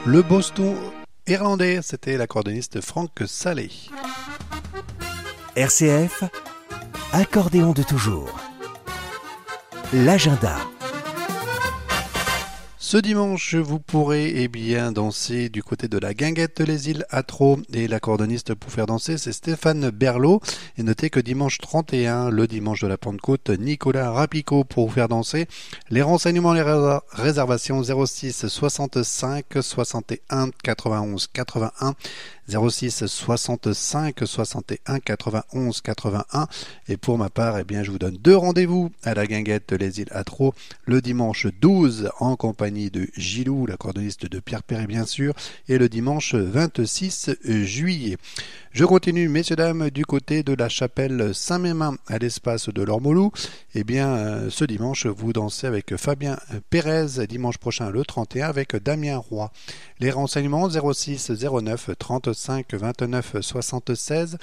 Le Boston irlandais, c'était l'accordéoniste Frank Salé. RCF, accordéon de toujours. L'agenda. Ce dimanche, vous pourrez danser du côté de la Guinguette les Îles Atro, et l'accordéoniste pour faire danser, c'est Stéphane Berlot. Et notez que dimanche 31, le dimanche de la Pentecôte, Nicolas Rapico pour vous faire danser. Les renseignements, les réservations 06 65 61 91 81, 06 65 61 91 81. Et pour ma part, je vous donne 2 rendez-vous à la Guinguette les Îles Atro, le dimanche 12 en compagnie de Gilou, l'accordéoniste de Pierre Perret bien sûr, et le dimanche 26 juillet. Je continue, messieurs dames, du côté de la chapelle Saint-Mémin à l'espace de l'Ormolou. Ce dimanche, vous dansez avec Fabien Pérez, dimanche prochain le 31 avec Damien Roy. Les renseignements 06 09 35 29 76,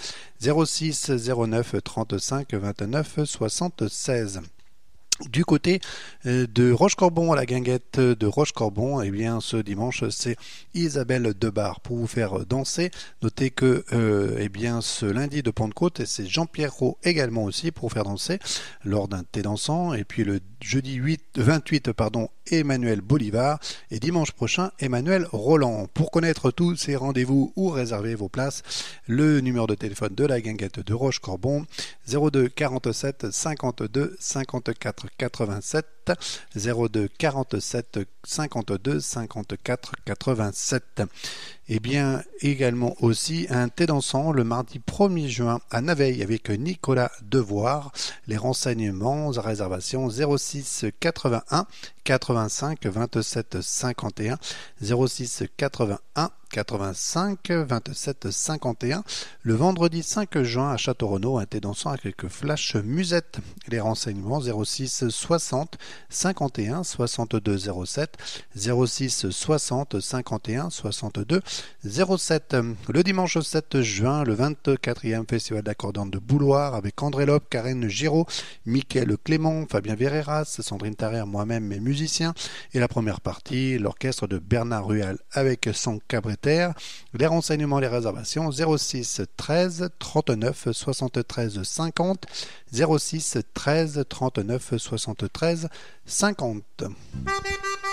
06 09 35 29 76. Du côté de Rochecorbon à la Guinguette de Rochecorbon, ce dimanche c'est Isabelle Debar pour vous faire danser. Notez que ce lundi de Pentecôte, c'est Jean-Pierre Roux également aussi pour vous faire danser lors d'un thé dansant. Et puis le jeudi 28, Emmanuel Bolivar, et dimanche prochain Emmanuel Roland. Pour connaître tous ces rendez-vous ou réserver vos places, le numéro de téléphone de la Guinguette de Rochecorbon 02 47 52 54 87, 02 47 52 54 87. Également aussi un thé dansant le mardi 1er juin à Naveil avec Nicolas Devoir. Les renseignements, réservations 06 81 85 27 51, 06 81 85 27 51. Le vendredi 5 juin à Château-Renaud, un thé dansant avec quelques flashs musettes. Les renseignements 06 60 51 62 07, 06 60 51 62 07. Le dimanche 7 juin, le 24e festival d'accordéon de Bouloire avec André Lope, Karen Giraud, Mickaël Clément, Fabien Véréras, Sandrine Tarère, moi-même, mes musiciens. Et la première partie, l'orchestre de Bernard Rual avec son cabretaire. Les renseignements, les réservations 06 13 39 73 50, 06 13 39 73 50.